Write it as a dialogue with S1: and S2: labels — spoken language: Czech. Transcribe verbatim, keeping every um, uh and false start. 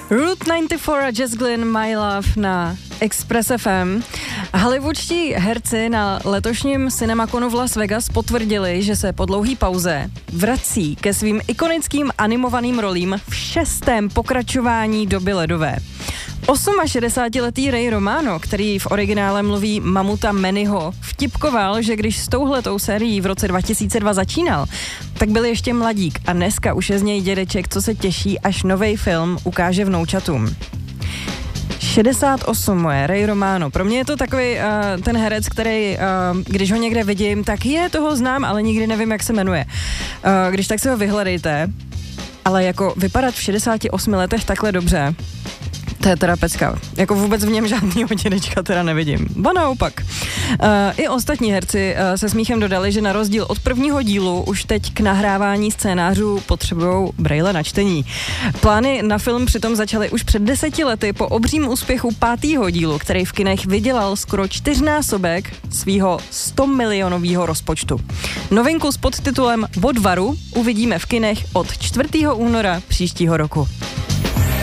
S1: Route devadesát čtyři a Jess Glynn, My Love na Express F M. Hollywoodští herci na letošním CinemaConu v Las Vegas potvrdili, že se po dlouhé pauze vrací ke svým ikonickým animovaným rolím v šestém pokračování Doby ledové. šedesátiosmiletý Ray Romano, který v originále mluví mamuta Mannyho, vtipkoval, že když s touhletou sérií v roce dva tisíce dva začínal, tak byl ještě mladík a dneska už je z něj dědeček, co se těší, až novej film ukáže vnoučatům. šedesát osm moje, Ray Romano. Pro mě je to takový uh, ten herec, který, uh, když ho někde vidím, tak je, toho znám, ale nikdy nevím, jak se jmenuje. Uh, když tak si ho vyhledejte, ale jako vypadat v šedesáti osmi letech takhle dobře, to je teda pecka. Jako vůbec v něm žádnýho dědečka teda nevidím. Ba naopak. Uh, I ostatní herci uh, se smíchem dodali, že na rozdíl od prvního dílu už teď k nahrávání scénářů potřebujou brejle na čtení. Plány na film přitom začaly už před deseti lety po obřím úspěchu pátého dílu, který v kinech vydělal skoro čtyřnásobek svýho sto milionového rozpočtu. Novinku s podtitulem Od varu uvidíme v kinech od čtvrtého února příštího roku.